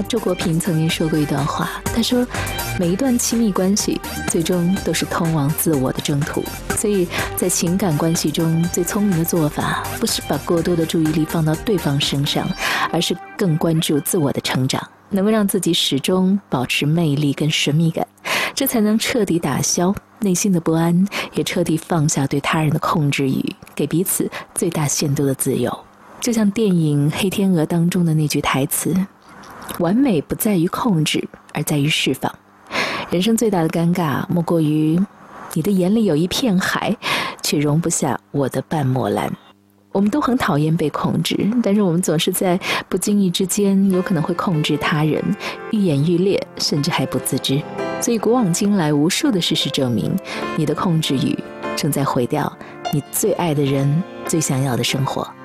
周国平曾经说过一段话，他说每一段亲密关系最终都是通往自我的征途，所以在情感关系中最聪明的做法不是把过多的注意力放到对方身上，而是更关注自我的成长，能够让自己始终保持魅力跟神秘感，这才能彻底打消内心的不安，也彻底放下对他人的控制欲，给彼此最大限度的自由。就像电影《黑天鹅》当中的那句台词，完美不在于控制，而在于释放。人生最大的尴尬莫过于你的眼里有一片海，却容不下我的半抹蓝。我们都很讨厌被控制，但是我们总是在不经意之间有可能会控制他人，愈演愈烈，甚至还不自知。所以古往今来无数的事实证明，你的控制欲正在毁掉你最爱的人最想要的生活。